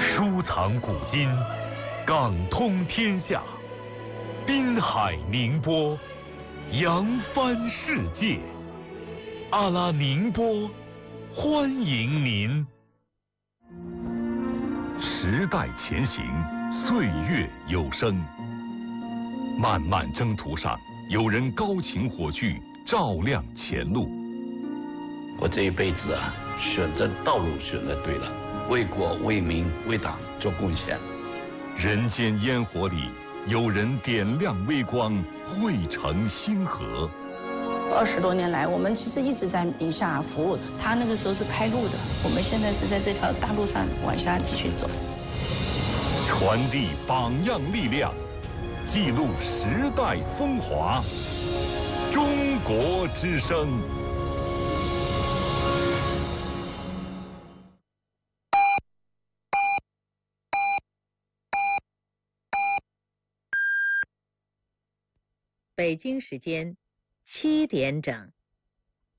书藏古今，港通天下，滨海宁波，扬帆世界。阿拉宁波，欢迎您。时代前行，岁月有声。漫漫征途上，有人高擎火炬，照亮前路。 我这一辈子啊，选择道路选择对了，为国为民为党做贡献。 人间烟火里，有人点亮微光，汇成星河。 20多年来，我们其实一直在宁夏服务。他那个时候是开路的，我们现在是在这条大路上往下继续走。 传递榜样力量，记录时代风华。中国之声。 北京时间7点整。